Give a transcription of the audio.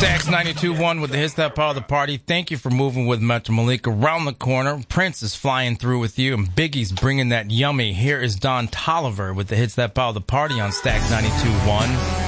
Stacks 92.1 with the hits that power the party. Thank you for moving with Metro Malik around the corner. Prince is flying through with you, and Biggie's bringing that yummy. Here is Don Tolliver with the hits that power the party on Stacks 92.1.